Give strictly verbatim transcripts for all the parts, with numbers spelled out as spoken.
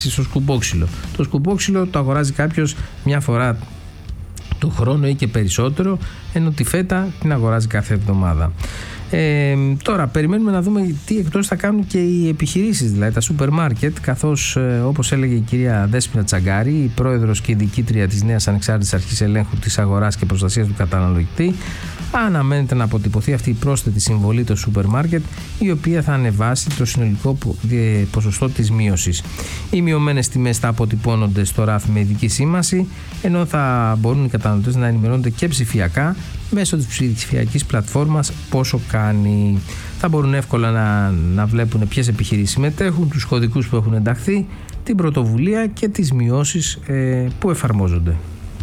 στο σκουπόξυλο. Το σκουπόξυλο το αγοράζει κάποιος μια φορά το χρόνο ή και περισσότερο, ενώ τη φέτα την αγοράζει κάθε εβδομάδα. Ε, τώρα περιμένουμε να δούμε τι εκτός θα κάνουν και οι επιχειρήσεις, δηλαδή τα σούπερ μάρκετ, καθώς ε, όπως έλεγε η κυρία Δέσποινα Τσαγκάρη, η πρόεδρος και η διοικήτρια της νέας Ανεξάρτητης Αρχής Ελέγχου της Αγοράς και Προστασίας του Καταναλωτή, αναμένεται να αποτυπωθεί αυτή η πρόσθετη συμβολή των σούπερ μάρκετ, η οποία θα ανεβάσει το συνολικό ποσοστό της μείωσης. Οι μειωμένες τιμές θα αποτυπώνονται στο ράφι με ειδική σήμαση, ενώ θα μπορούν οι καταναλωτές να ενημερώνονται και ψηφιακά μέσω της ψηφιακής πλατφόρμας πόσο κάνει. Θα μπορούν εύκολα να, να βλέπουν ποιες επιχειρήσεις συμμετέχουν, τους κωδικούς που έχουν ενταχθεί, την πρωτοβουλία και τις μειώσεις ε, που εφαρμόζονται.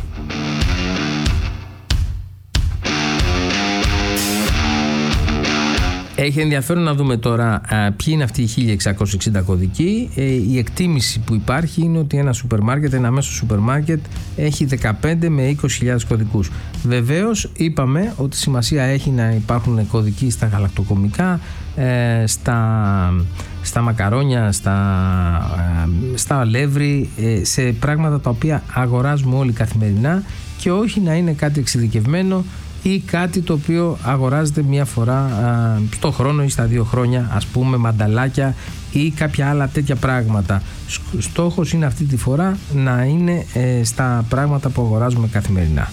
Έχει ενδιαφέρον να δούμε τώρα α, ποιοι είναι αυτοί οι χίλια εξακόσιοι εξήντα κωδικοί. Ε, η εκτίμηση που υπάρχει είναι ότι ένα σούπερ μάρκετ, ένα μέσο σούπερ μάρκετ έχει δεκαπέντε με είκοσι χιλιάδες κωδικούς. Βεβαίως είπαμε ότι σημασία έχει να υπάρχουν κωδικοί στα γαλακτοκομικά, ε, στα, στα μακαρόνια, στα, ε, στα αλεύρι, ε, σε πράγματα τα οποία αγοράζουμε όλοι καθημερινά και όχι να είναι κάτι εξειδικευμένο ή κάτι το οποίο αγοράζεται μία φορά α, στο χρόνο ή στα δύο χρόνια, ας πούμε μανταλάκια ή κάποια άλλα τέτοια πράγματα. Στόχος είναι αυτή τη φορά να είναι ε, στα πράγματα που αγοράζουμε καθημερινά.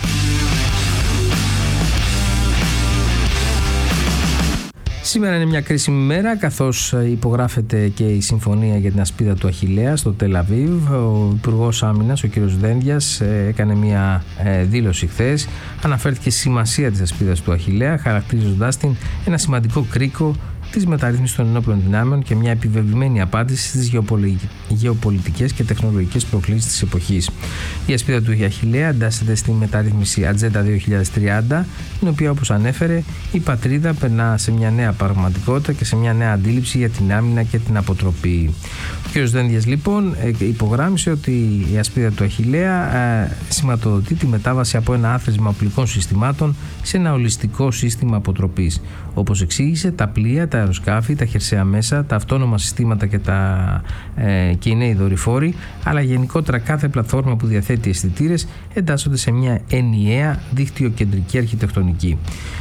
Σήμερα είναι μια κρίσιμη μέρα, καθώς υπογράφεται και η συμφωνία για την ασπίδα του Αχιλλέα στο Τελ Αβίβ. Ο Υπουργός Άμυνας, ο κ. Δένδιας, έκανε μια δήλωση χθες. Αναφέρθηκε στη σημασία της ασπίδας του Αχιλλέα, χαρακτηρίζοντάς την ένα σημαντικό κρίκο της μεταρρύθμισης των ενόπλων δυνάμεων και μια επιβεβλημένη απάντηση στις γεωπολιτικές και τεχνολογικές προκλήσεις της εποχής. Η ασπίδα του Αχιλλέα εντάσσεται στη μεταρρύθμιση Ατζέντα δύο χιλιάδες τριάντα, την οποία, όπως ανέφερε, η πατρίδα περνά σε μια νέα πραγματικότητα και σε μια νέα αντίληψη για την άμυνα και την αποτροπή. Ο κ. Δένδιας, λοιπόν, υπογράμμισε ότι η ασπίδα του Αχιλλέα ε, σηματοδοτεί τη μετάβαση από ένα άθροισμα οπλικών συστημάτων σε ένα ολιστικό σύστημα αποτροπής. Όπως εξήγησε, τα πλοία, τα αεροσκάφη, τα χερσαία μέσα, τα αυτόνομα συστήματα και, τα, ε, και οι νέοι δορυφόροι, αλλά γενικότερα κάθε πλατφόρμα που διαθέτει αισθητήρες, εντάσσονται σε μια ενιαία δίκτυο-κεντρική αρχιτεκτονική.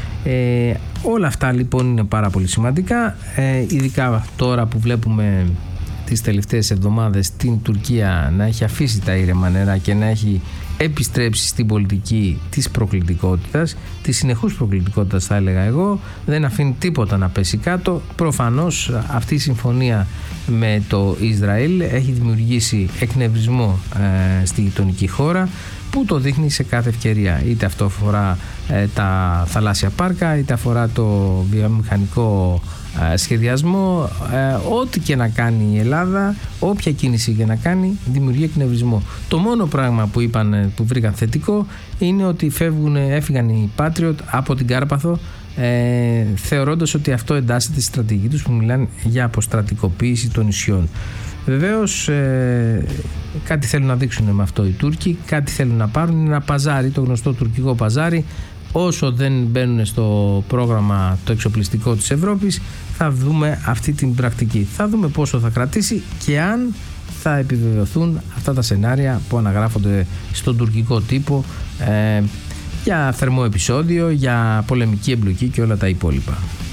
Ε, όλα αυτά λοιπόν είναι πάρα πολύ σημαντικά, ε, ειδικά τώρα που βλέπουμε τις τελευταίες εβδομάδες την Τουρκία να έχει αφήσει τα ήρεμα νερά και να έχει επιστρέψει στην πολιτική της προκλητικότητας, της συνεχούς προκλητικότητας θα έλεγα εγώ, δεν αφήνει τίποτα να πέσει κάτω. Προφανώς αυτή η συμφωνία με το Ισραήλ έχει δημιουργήσει εκνευρισμό ε, στη γειτονική χώρα, που το δείχνει σε κάθε ευκαιρία, είτε αυτό αφορά ε, τα θαλάσσια πάρκα, είτε αφορά το βιομηχανικό ε, σχεδιασμό, ε, ό,τι και να κάνει η Ελλάδα, όποια κίνηση και να κάνει, δημιουργεί εκνευρισμό. Το μόνο πράγμα που είπαν, που βρήκαν θετικό, είναι ότι φεύγουν, έφυγαν οι Patriot από την Κάρπαθο, ε, θεωρώντας ότι αυτό εντάσσεται στη στρατηγική τους, που μιλάνε για αποστρατικοποίηση των νησιών. Βεβαίως ε, κάτι θέλουν να δείξουν με αυτό οι Τούρκοι, κάτι θέλουν να πάρουν, είναι ένα παζάρι, το γνωστό τουρκικό παζάρι. Όσο δεν μπαίνουν στο πρόγραμμα το εξοπλιστικό της Ευρώπης, θα δούμε αυτή την πρακτική. Θα δούμε πόσο θα κρατήσει και αν θα επιβεβαιωθούν αυτά τα σενάρια που αναγράφονται στον τουρκικό τύπο ε, για θερμό επεισόδιο, για πολεμική εμπλοκή και όλα τα υπόλοιπα.